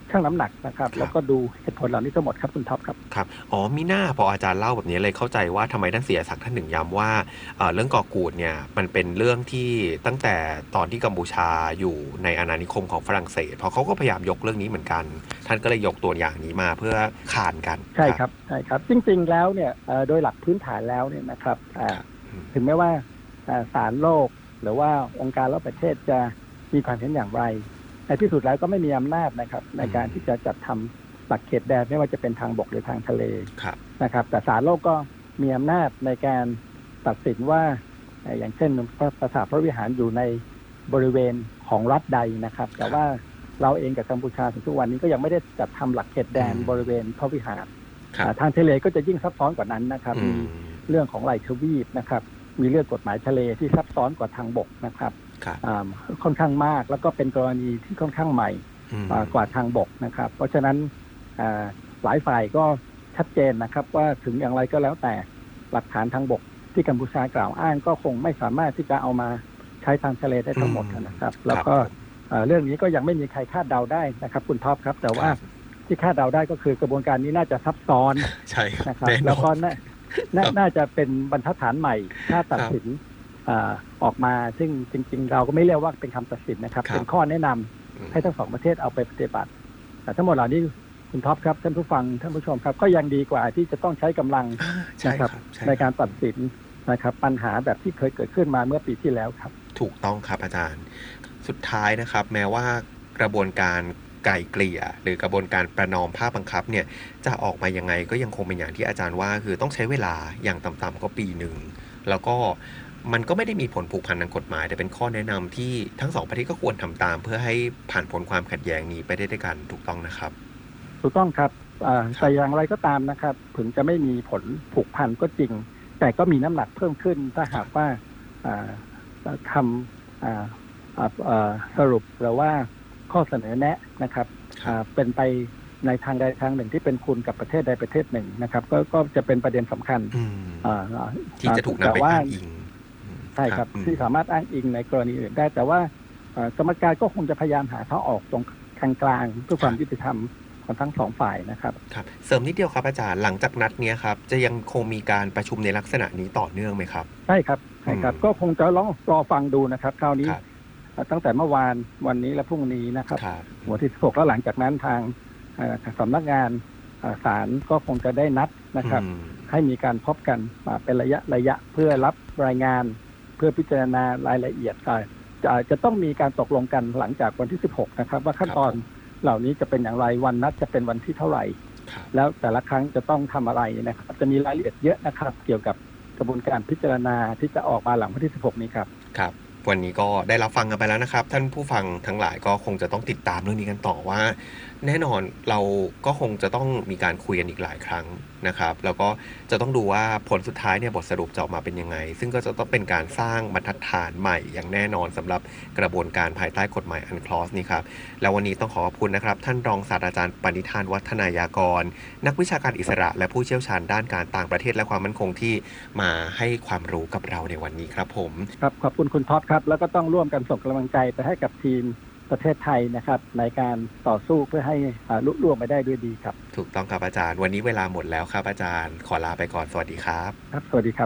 ชั่งน้ำหนักนะครับแล้วก็ดูเหตุผลเหล่านี้ทั้งหมดครับคุณท็อปครับครับอ๋อมีหน้าพออาจารย์เล่าแบบนี้เลยเข้าใจว่าทำไมท่านเสียศักดิ์ท่านถึงย้ำว่าเรื่องกอกูดเนี่ยมันเป็นเรื่องที่ตั้งแต่ตอนที่กัมพูชาอยู่ในอาณานิคมของฝรั่งเศสเพราะเขาก็พยายามยกเรื่องนี้เหมือนกันท่านก็เลยยกตัวอย่างนี้มาเพื่อขานกันใช่ครับใช่ครับจริงๆแล้วเนี่ยโดยหลักพื้นฐานแล้วเนี่ยนะครับถึงแม้ว่าศาลโลกหรือว่าองค์การระหว่างประเทศจะมีความเห็นอย่างไรในที่สุดแล้วก็ไม่มีอำนาจนะครับในการที่จะจัดทำหลักเขตแดนไม่ว่าจะเป็นทางบกหรือทางทะเลนะครับแต่ศาลโลกก็มีอำนาจในการตัดสินว่าอย่างเช่นปราสาทพระวิหารอยู่ในบริเวณของรัฐใดนะครับแต่ว่าเราเองกับกัมพูชาถึงทุกวันนี้ก็ยังไม่ได้จัดทำหลักเขตแดนบริเวณพระวิหารทางทะเลก็จะยิ่งซับซ้อนกว่านั้นนะครับมีเรื่องของไหลทวีปนะครับมีเรื่องกฎหมายทะเลที่ซับซ้อนกว่าทางบกนะครับค่อนข้างมากแล้วก็เป็นกรณีที่ค่อนข้างใหม่กว่าทางบกนะครับเพราะฉะนั้นหลายฝ่ายก็ชัดเจนนะครับว่าถึงอย่างไรก็แล้วแต่หลักฐานทางบกที่กัมพูชากล่าวอ้างก็คงไม่สามารถที่จะเอามาใช้ทางทะเลได้ทั้งหมดนะครับแล้วก็เรื่องนี้ก็ยังไม่มีใครคาดเดาได้นะครับคุณท็อปครับแต่ว่าที่คาดเดาได้ก็คือกระบวนการนี้น่าจะซับซ้อนนะครับแล้วก็น่าจะเป็นบรรทัดฐานใหม่ถ้าตัดสินออกมาซึ่งจริงๆเราก็ไม่เรียกว่าเป็นคำตัดสินนะครับเป็นข้อแนะนำให้ทั้งสองประเทศเอาไปปฏิบัติแต่ทั้งหมดเหล่านี้คุณท็อปครับท่านผู้ฟังท่านผู้ชมครับก็ยังดีกว่าที่จะต้องใช้กำลังนะครับในการตัดสินนะครับปัญหาแบบที่เคยเกิดขึ้นมาเมื่อปีที่แล้วครับถูกต้องครับอาจารย์สุดท้ายนะครับแม้ว่ากระบวนการไกล่เกลี่ยหรือกระบวนการประนอมภาคบังคับเนี่ยจะออกมายังไงก็ยังคงเป็นอย่างที่อาจารย์ว่าคือต้องใช้เวลาอย่างต่ำๆก็ปีหนึ่งแล้วก็มันก็ไม่ได้มีผลผูกพันทางกฎหมายแต่เป็นข้อแนะนำที่ทั้งสองประเทศก็ควรทำตามเพื่อให้ผ่านพ้นความขัดแย้งนี้ไปได้ด้วยกันถูกต้องนะครับถูกต้องครับแต่อย่างไรก็ตามนะครับถึงจะไม่มีผลผูกพันก็จริงแต่ก็มีน้ำหนักเพิ่มขึ้นถ้าหากว่าคำสรุปหรือว่าข้อเสนอแนะนะครับเป็นไปในทางใดทางหนึ่งที่เป็นคุณกับประเทศใดประเทศหนึ่งนะครับก็จะเป็นประเด็นสำคัญที่จะถูกนำไปอ้างอิงใช่ครับที่สามารถอ้างอิงในกรณีอื่นได้แต่ว่ากรรมการก็คงจะพยายามหาทางออกตรงกลางเพื่อความยุติธรรมของทั้งสองฝ่ายนะครับครับเสริมนิดเดียวครับอาจารย์หลังจากนัดนี้ครับจะยังคงมีการประชุมในลักษณะนี้ต่อเนื่องไหมครับใช่ครับใช่ครับก็คงจะรอฟังดูนะครับคราวนี้ตั้งแต่เมื่อวานวันนี้และพรุ่งนี้นะครับวันที่16แล้วหลังจากนั้นทางสำนักงานศาลก็คงจะได้นัดนะครับให้มีการพบกันเป็นระยะเพื่อรับรายงานเพื่อพิจารณารายละเอียดจะต้องมีการตกลงกันหลังจากวันที่16นะครับว่าขั้นตอนเหล่านี้จะเป็นอย่างไรวันนัดจะเป็นวันที่เท่าไหร่แล้วแต่ละครั้งจะต้องทำอะไรนะครับจะมีรายละเอียดเยอะนะครับเกี่ยวกับกระบวนการพิจารณาที่จะออกมาหลังวันที่16นี้ครับครับวันนี้ก็ได้รับฟังกันไปแล้วนะครับท่านผู้ฟังทั้งหลายก็คงจะต้องติดตามเรื่องนี้กันต่อว่าแน่นอนเราก็คงจะต้องมีการคุยกันอีกหลายครั้งนะครับแล้วก็จะต้องดูว่าผลสุดท้ายเนี่ยบทสรุปจะออกมาเป็นยังไงซึ่งก็จะต้องเป็นการสร้างบรรทัดฐานใหม่อย่างแน่นอนสำหรับกระบวนการภายใต้กฎหมายอันคลอสนี้ครับแล้ววันนี้ต้องขอบคุณนะครับท่านรองศาสตราจารย์ปณิธานวัฒนายากรนักวิชาการอิสระและผู้เชี่ยวชาญด้านการต่างประเทศและความมั่นคงที่มาให้ความรู้กับเราในวันนี้ครับผมครับขอบคุณคุณท็อปครับแล้วก็ต้องร่วมกันส่งกำลังใจไปให้กับทีมประเทศไทยนะครับในการต่อสู้เพื่อให้ลุล่วงไปได้ด้วยดีครับถูกต้องครับอาจารย์วันนี้เวลาหมดแล้วครับอาจารย์ขอลาไปก่อนสวัสดีครับครับสวัสดีครับ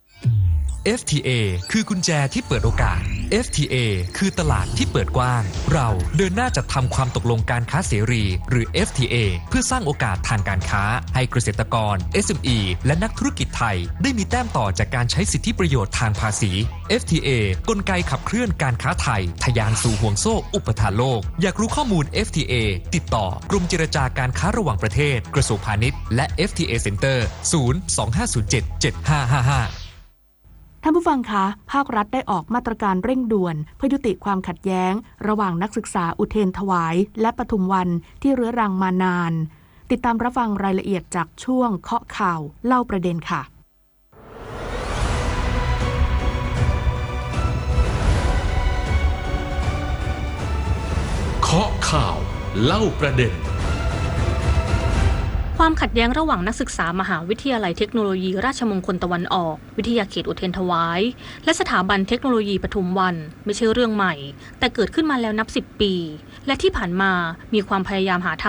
FTA คือกุญแจที่เปิดโอกาส FTA คือตลาดที่เปิดกว้างเราเดินหน้าจัดทำความตกลงการค้าเสรีหรือ FTA เพื่อสร้างโอกาสทางการค้าให้เกษตรกร SME และนักธุรกิจไทยได้มีแต้มต่อจากการใช้สิทธิประโยชน์ทางภาษี FTA กลไกขับเคลื่อนการค้าไทยทะยานสู่ห่วงโซ่อุปทานโลกอยากรู้ข้อมูล FTA ติดต่อกรมเจรจาการค้าระหว่างประเทศกระทรวงพาณิชย์และ FTA Center 025077555 ท่านผู้ฟังคะภาครัฐได้ออกมาตรการเร่งด่วนเพื่อยุติความขัดแย้งระหว่างนักศึกษาอุเทรนถวายและปทุมวันที่เรื้อรังมานานติดตามรับฟังรายละเอียดจากช่วงเคาะข่าวเล่าประเด็นค่ะเคาะข่าวเล่าประเด็นความขัดแย้งระหว่างนักศึกษามหาวิทยาลัยเทคโนโลยีราชมงคลตะวันออกวิทยาเขตอุเทรนถวายและสถาบันเทคโนโลยีปทุมวันไม่ใช่เรื่องใหม่แต่เกิดขึ้นมาแล้วนับ10 ปีและที่ผ่านมามีความพยายามหาทาง